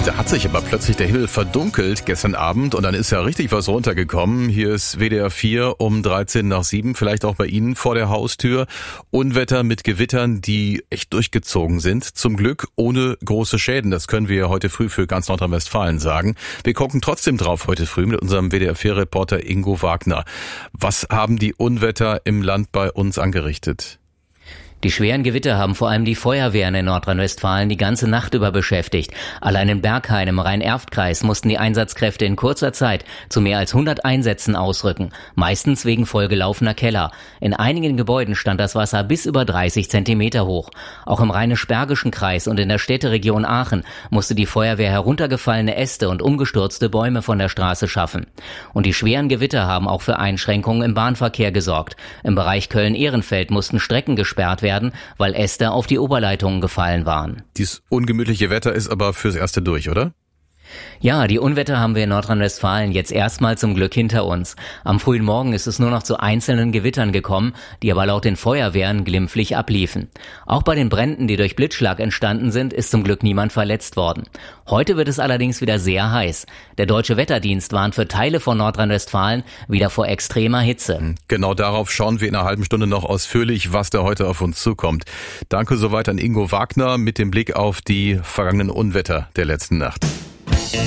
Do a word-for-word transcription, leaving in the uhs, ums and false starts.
Da hat sich aber plötzlich der Himmel verdunkelt gestern Abend und dann ist ja richtig was runtergekommen. Hier ist W D R vier um dreizehn nach sieben, vielleicht auch bei Ihnen vor der Haustür. Unwetter mit Gewittern, die echt durchgezogen sind. Zum Glück ohne große Schäden. Das können wir heute früh für ganz Nordrhein-Westfalen sagen. Wir gucken trotzdem drauf heute früh mit unserem W D R vier Reporter Ingo Wagner. Was haben die Unwetter im Land bei uns angerichtet? Die schweren Gewitter haben vor allem die Feuerwehren in Nordrhein-Westfalen die ganze Nacht über beschäftigt. Allein in Berghain im Rhein-Erft-Kreis mussten die Einsatzkräfte in kurzer Zeit zu mehr als hundert Einsätzen ausrücken, meistens wegen vollgelaufener Keller. In einigen Gebäuden stand das Wasser bis über dreißig Zentimeter hoch. Auch im Rheinisch-Bergischen Kreis und in der Städteregion Aachen musste die Feuerwehr heruntergefallene Äste und umgestürzte Bäume von der Straße schaffen. Und die schweren Gewitter haben auch für Einschränkungen im Bahnverkehr gesorgt. Im Bereich Köln-Ehrenfeld mussten Strecken gesperrt werden, weil Äste auf die Oberleitungen gefallen waren. Dieses ungemütliche Wetter ist aber fürs Erste durch, oder? Ja, die Unwetter haben wir in Nordrhein-Westfalen jetzt erstmal zum Glück hinter uns. Am frühen Morgen ist es nur noch zu einzelnen Gewittern gekommen, die aber laut den Feuerwehren glimpflich abliefen. Auch bei den Bränden, die durch Blitzschlag entstanden sind, ist zum Glück niemand verletzt worden. Heute wird es allerdings wieder sehr heiß. Der Deutsche Wetterdienst warnt für Teile von Nordrhein-Westfalen wieder vor extremer Hitze. Genau darauf schauen wir in einer halben Stunde noch ausführlich, was da heute auf uns zukommt. Danke soweit an Ingo Wagner mit dem Blick auf die vergangenen Unwetter der letzten Nacht.